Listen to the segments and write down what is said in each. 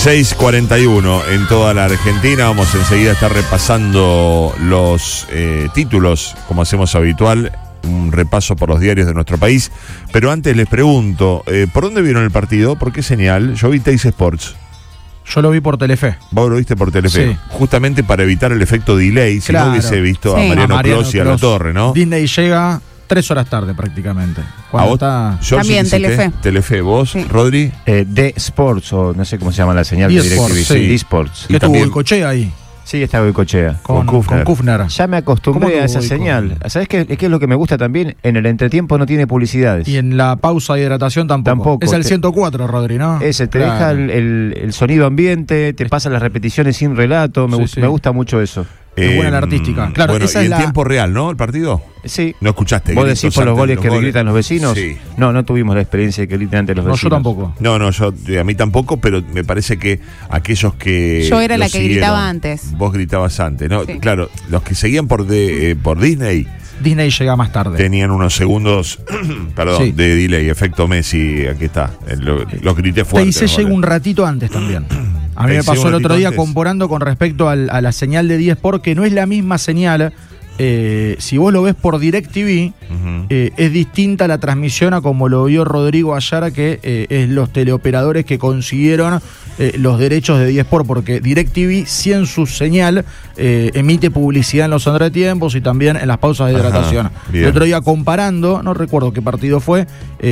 6:41 en toda la Argentina. Vamos enseguida a estar repasando los títulos, como hacemos habitual, un repaso por los diarios de nuestro país. Pero antes les pregunto, ¿por dónde vieron el partido? ¿Por qué señal? Yo vi Teis Sports. Yo lo vi por Telefe. Vos lo viste por Telefe. Sí. Justamente para evitar el efecto delay, si Claro. no hubiese visto Sí. a Mariano Clos y a La Torre, ¿no? Disney llega 3 horas tarde prácticamente. ¿A Cuando vos? está... Yo También, sí que Telefe. Telefe, vos, Sí. Rodri. D Sports, o no sé cómo se llama la señal de D-Sports, DirecTV. sí. D Sports. ¿Qué tuvo Goicoechea ahí? Sí, está Goicoechea. Con Kufner. Ya me ¿Cómo acostumbré tuvo a esa Goico? señal. ¿Sabes qué es lo que me gusta también? En el entretiempo no tiene publicidades. Y en la pausa de hidratación tampoco. Tampoco. Es el 104, Rodri, ¿no? Ese te Claro. deja el sonido ambiente, te pasa las repeticiones sin relato. Sí. Me gusta mucho eso. Es buena la artística. Claro, bueno, esa y es en tiempo real, ¿no? El partido. Sí. ¿No escuchaste? ¿Vos gritos decís por los antes goles de que gritan los vecinos? Sí. No tuvimos la experiencia de que griten antes los No, vecinos. yo tampoco. No, a mí tampoco, pero me parece que aquellos que... Yo era lo la que siguieron, gritaba antes. Vos gritabas antes, ¿no? Sí. Claro, los que seguían por Disney Disney llega más tarde. tenían unos segundos, perdón, Sí. de delay, efecto Messi, aquí está. Los grité fuerte. TIC ¿no? llega un ratito antes también. A mí me TIC pasó un el otro ratito día antes. comparando con respecto a la señal de 10 porque no es la misma señal. Si vos lo ves por DirecTV, Ujú. es distinta la transmisión a como lo vio Rodrigo Ayara, que es los teleoperadores que consiguieron los derechos de 10 porque DirecTV sí en su señal emite publicidad en los entretiempos y también en las pausas de Ajá, hidratación. bien. El otro día comparando, no recuerdo qué partido fue,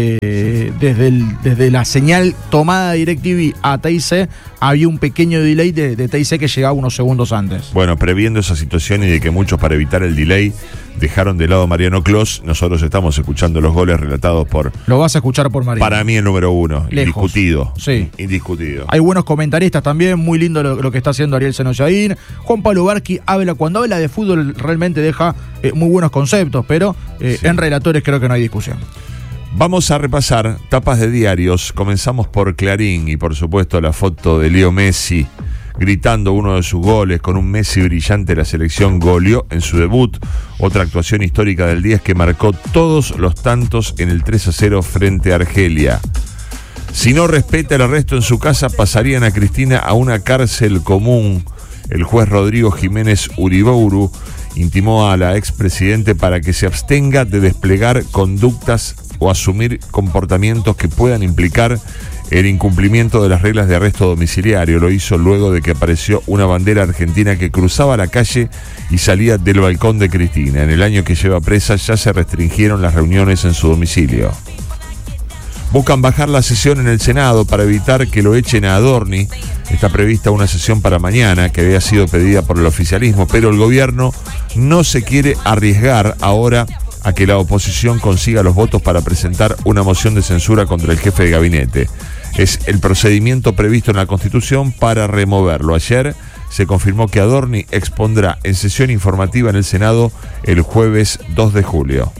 desde la señal tomada de DirecTV a TIC había un pequeño delay de TIC que llegaba unos segundos antes. Bueno, previendo esa situación y de que muchos, para evitar el delay, dejaron de lado a Mariano Clos, nosotros estamos escuchando los goles relatados por, Lo vas a escuchar por María. para mí, el número uno. Lejos. Indiscutido. Sí. Indiscutido. Hay buenos comentaristas también, muy lindo lo que está haciendo Ariel Senoyaín. Juan Pablo Barqui cuando habla de fútbol realmente deja muy buenos conceptos, pero en relatores creo que no hay discusión. Vamos a repasar tapas de diarios. Comenzamos por Clarín y por supuesto la foto de Leo Messi gritando uno de sus goles con un Messi brillante. La selección goleó en su debut. Otra actuación histórica del día es que marcó todos los tantos en el 3-0 frente a Argelia. Si no respeta el arresto en su casa, pasarían a Cristina a una cárcel común. El juez Rodrigo Jiménez Uribouru intimó a la expresidente para que se abstenga de desplegar conductas o asumir comportamientos que puedan implicar el incumplimiento de las reglas de arresto domiciliario. Lo hizo luego de que apareció una bandera argentina que cruzaba la calle y salía del balcón de Cristina. En el año que lleva presa ya se restringieron las reuniones en su domicilio. Buscan bajar la sesión en el Senado para evitar que lo echen a Adorni. Está prevista una sesión para mañana que había sido pedida por el oficialismo, pero el gobierno no se quiere arriesgar ahora a que la oposición consiga los votos para presentar una moción de censura contra el jefe de gabinete. Es el procedimiento previsto en la Constitución para removerlo. Ayer se confirmó que Adorni expondrá en sesión informativa en el Senado el jueves 2 de julio.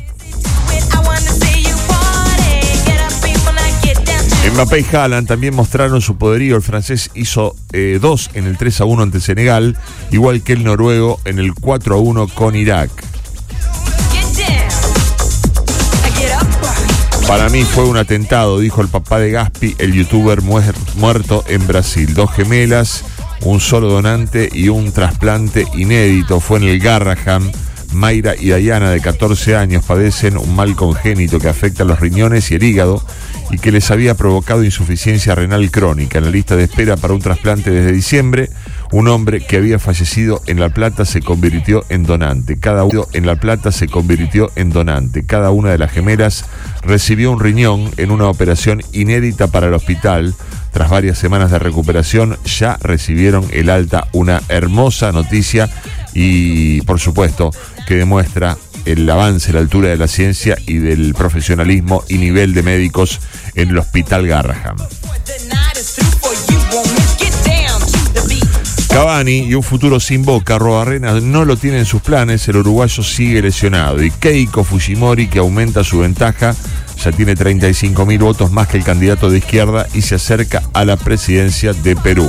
Mbappé y Haaland también mostraron su poderío. El francés hizo 2 en el 3-1 ante Senegal, igual que el noruego en el 4-1 con Irak. Para mí fue un atentado, dijo el papá de Gaspi, el youtuber muerto en Brasil. 2 gemelas, un solo donante y un trasplante inédito. Fue en el Garraham. Mayra y Dayana, de 14 años, padecen un mal congénito que afecta a los riñones y el hígado y que les había provocado insuficiencia renal crónica. En la lista de espera para un trasplante desde diciembre, un hombre que había fallecido en La Plata se convirtió en donante. Cada una de las gemelas recibió un riñón en una operación inédita para el hospital. Tras varias semanas de recuperación, ya recibieron el alta. Una hermosa noticia y, por supuesto, que demuestra el avance, la altura de la ciencia y del profesionalismo y nivel de médicos en el Hospital Garraham. Cavani y un futuro sin Boca. Arrobarrena no lo tiene en sus planes. El uruguayo sigue lesionado. Y Keiko Fujimori, que aumenta su ventaja, ya tiene 35.000 votos más que el candidato de izquierda y se acerca a la presidencia de Perú.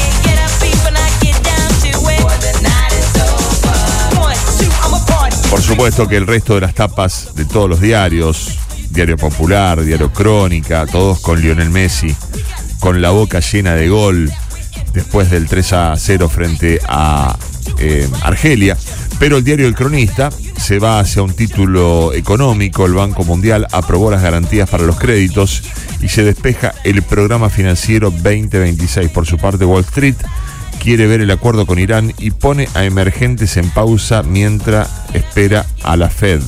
Por supuesto que el resto de las tapas de todos los diarios, Diario Popular, Diario Crónica, todos con Lionel Messi, con la boca llena de gol, después del 3-0 frente a Argelia. Pero el diario El Cronista se va hacia un título económico. El Banco Mundial aprobó las garantías para los créditos y se despeja el programa financiero 2026. Por su parte, Wall Street quiere ver el acuerdo con Irán y pone a emergentes en pausa mientras espera a la Fed.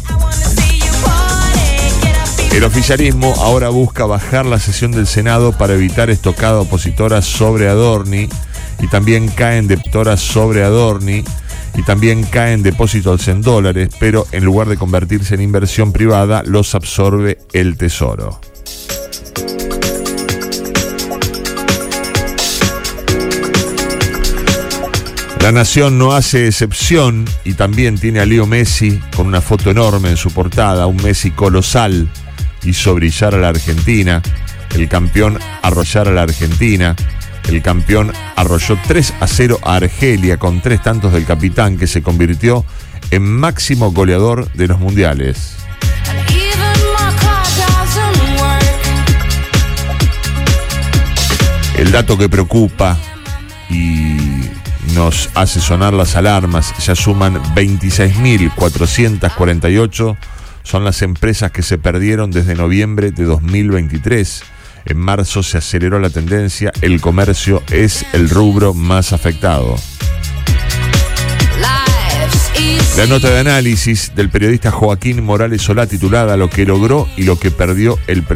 El oficialismo ahora busca bajar la sesión del Senado para evitar estocada opositora sobre Adorni, y también caen debitoras sobre Adorni, y también caen depósitos en dólares, pero en lugar de convertirse en inversión privada, los absorbe el Tesoro. La Nación no hace excepción y también tiene a Leo Messi con una foto enorme en su portada, un Messi colosal, hizo brillar a la Argentina, el campeón arrollar a la Argentina, el campeón arrolló 3-0 a Argelia con 3 tantos del capitán, que se convirtió en máximo goleador de los mundiales. El dato que preocupa y nos hace sonar las alarmas: ya suman 26.448, son las empresas que se perdieron desde noviembre de 2023. En marzo se aceleró la tendencia, el comercio es el rubro más afectado. La nota de análisis del periodista Joaquín Morales Solá, titulada "Lo que logró y lo que perdió el presidente".